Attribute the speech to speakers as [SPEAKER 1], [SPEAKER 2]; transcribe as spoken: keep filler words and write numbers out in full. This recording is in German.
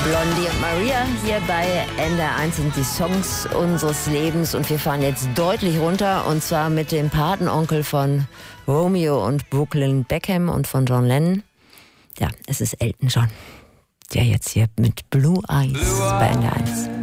[SPEAKER 1] Blondie und Maria hier bei N D R eins sind die Songs unseres Lebens und wir fahren jetzt deutlich runter und zwar mit dem Patenonkel von Romeo und Brooklyn Beckham und von John Lennon. Ja, es ist Elton John, der jetzt hier mit Blue Eyes bei N D R eins.